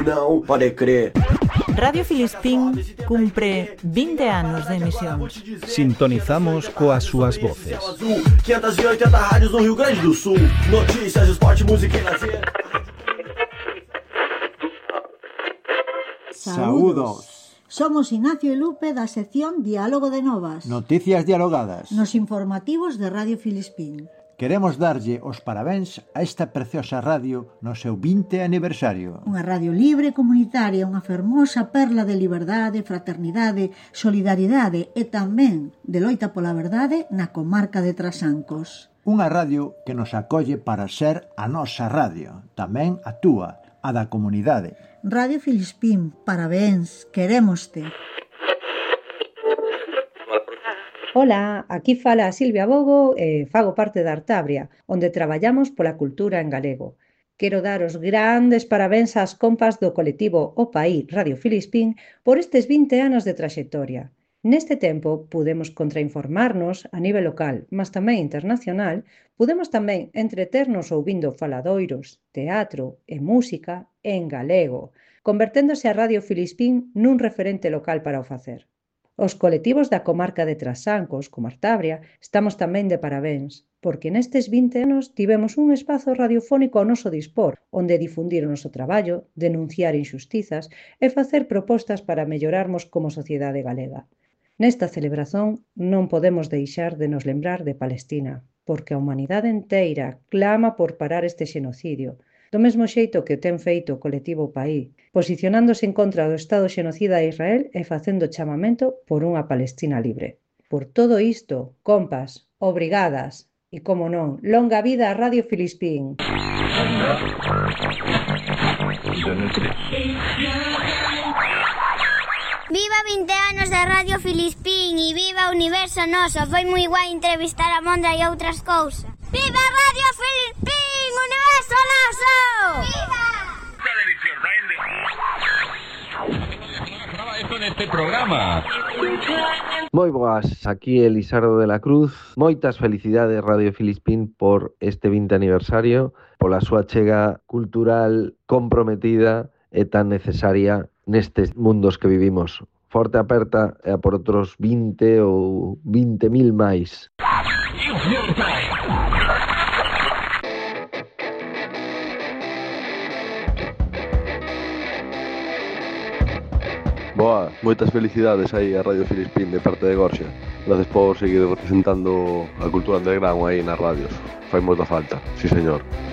Non pode crer. Radio Filispín cumpre 20 anos de emisións. Sintonizamos coas súas voces. 580 rádios no Rio Grande do Sul. Notícias, esporte, música e lazer. Saúdos. Somos Ignacio e Lupe da sección Diálogo de Novas. Noticias dialogadas. Nos informativos de Radio Filispín. Queremos darlle os parabéns a esta preciosa radio no seu 20 aniversario. Unha radio libre, comunitaria, unha fermosa perla de liberdade, fraternidade, solidariedade e tamén de loita pola verdade na comarca de Trasancos. Unha radio que nos acolle para ser a nosa radio, tamén a túa, a da comunidade. Radio Filispín, parabéns, querémoste. Ola, aquí fala Silvia Bogo e fago parte da Artabria, onde traballamos pola cultura en galego. Quero dar os grandes parabéns ás compas do colectivo O Paí Radio Filispín por estes 20 anos de traxectoria. Neste tempo pudemos contrainformarnos a nivel local, mas tamén internacional, pudemos tamén entreternos ouvindo faladoiros, teatro e música en galego, converténdose a Radio Filispín nun referente local para o facer. Os colectivos da comarca de Trasancos, como Artabria, estamos tamén de parabéns, porque nestes 20 anos tivemos un espazo radiofónico ao noso dispor, onde difundir o noso traballo, denunciar injustizas e facer propostas para mellorarmos como sociedade galega. Nesta celebración non podemos deixar de nos lembrar de Palestina, porque a humanidade enteira clama por parar este xenocidio, do mesmo xeito que o ten feito o colectivo Paí, posicionándose en contra do Estado xenocida de Israel e facendo chamamento por unha Palestina libre. Por todo isto, compas, obrigadas, e como non, longa vida a Radio Filispín. Viva 20 anos da Radio Filispín e viva o universo noso. Foi moi guai entrevistar a Mondra e outras cousas. Viva Radio Filispín, universo noso! Viva! Neste programa. Moi boas, aquí Elisardo de la Cruz. Moitas felicidades Radio Filispín por este 20 aniversario, pola súa chega cultural comprometida e tan necesaria nestes mundos que vivimos. Forte aperta e a por outros 20 ou 20.000 máis. Boa, moitas felicidades aí a Radio Filispín de parte de Gorxa. Gracias por seguir representando a cultura underground aí nas radios. Fai moita falta, sí señor.